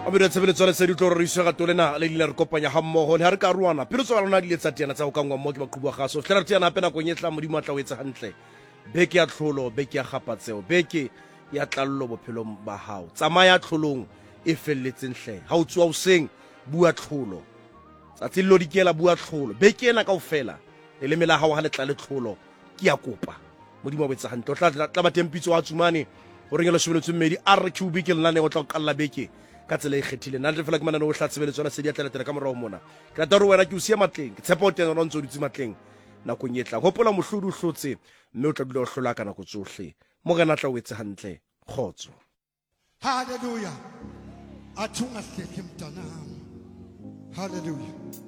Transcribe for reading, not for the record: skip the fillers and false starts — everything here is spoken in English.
Amire tshebeletso le se di tlo re iswa ga tolena le ile re kopanya ha mmogo le ha re ka ruana pele tso lona di letsa tiana tsa go ka ngwa mo ke baqhubu ga so fela tiana pena go nyetla modimo atla o etsa hantle beke ya tlholo beke ya gapatseo beke ya tlallo bophelong ba hao tsamaya tlholong e felletseng hle ha o tswa o seng bua tlholo tsatsi lo dikela bua tlholo beke ena kaofela le mela hao ha le tla le tlholo ke ya kopa modimo o etsa hantle o tla ba tempitso wa tsumane o rengela shebeletswe mmedi RQB ke lena ne go tla kalla beke ka tsela e kgethile nna le fela ke manana o hlatsebeletswa na se di atlela ka morao mona ke rata re wena ke o sia matleng ke tshepa o teng o ntse o ditse matleng nakong e tlang hopola mohlodu o hlotse mme o tla dula o hlola ka nako tsohle mo gana tla o etse hantle khotso haleluya athunga hleke mntanami haleluya